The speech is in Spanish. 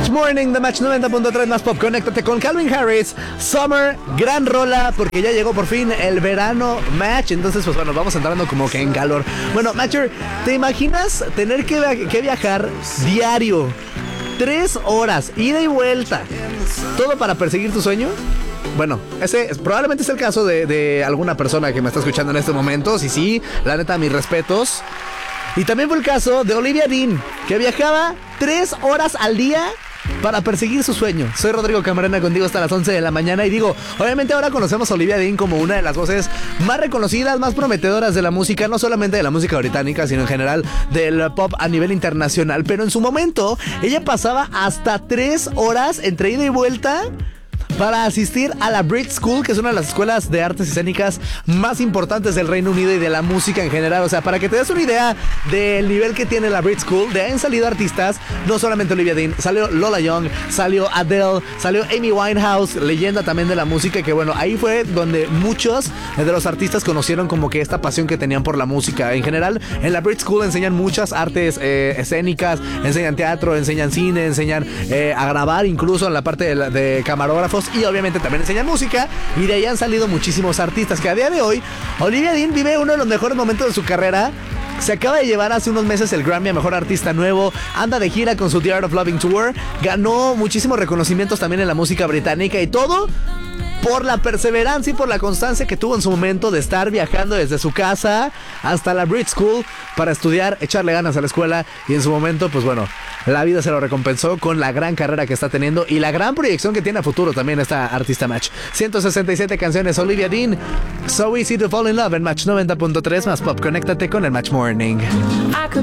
Morning de Match 90.3 más pop. Conéctate con Calvin Harris. Summer, gran rola, porque ya llegó por fin el verano, Match. Entonces, pues bueno, vamos entrando como que en calor. Bueno, Matcher, ¿te imaginas tener que viajar diario 3 horas, ida y vuelta, todo para perseguir tu sueño? Bueno, ese probablemente es el caso de alguna persona que me está escuchando en este momento. Sí, la neta, mis respetos. Y también fue el caso de Olivia Dean, que viajaba 3 horas al día para perseguir su sueño. Soy Rodrigo Camarena, contigo hasta las 11 de la mañana. Y digo, obviamente ahora conocemos a Olivia Dean como una de las voces más reconocidas, más prometedoras de la música, no solamente de la música británica, sino en general del pop a nivel internacional. Pero en su momento, ella pasaba hasta 3 horas entre ida y vuelta para asistir a la Brit School, que es una de las escuelas de artes escénicas más importantes del Reino Unido y de la música en general. O sea, para que te des una idea del nivel que tiene la Brit School, de ahí han salido artistas, no solamente Olivia Dean, salió Lola Young, salió Adele, salió Amy Winehouse, leyenda también de la música, que bueno, ahí fue donde muchos de los artistas conocieron como que esta pasión que tenían por la música. En general, en la Brit School enseñan muchas artes escénicas, enseñan teatro, enseñan cine, enseñan a grabar, incluso en la parte de camarógrafos, y obviamente también enseñan música, y de ahí han salido muchísimos artistas, que a día de hoy Olivia Dean vive uno de los mejores momentos de su carrera. Se acaba de llevar hace unos meses el Grammy a Mejor Artista Nuevo, anda de gira con su The Art of Loving Tour, ganó muchísimos reconocimientos también en la música británica, y todo por la perseverancia y por la constancia que tuvo en su momento de estar viajando desde su casa hasta la Brit School para estudiar, echarle ganas a la escuela, y en su momento, pues bueno, la vida se lo recompensó con la gran carrera que está teniendo y la gran proyección que tiene a futuro también esta artista Match. 167 canciones, Olivia Dean, So Easy to Fall in Love en Match 90.3 más pop. Conéctate con el Match Morning.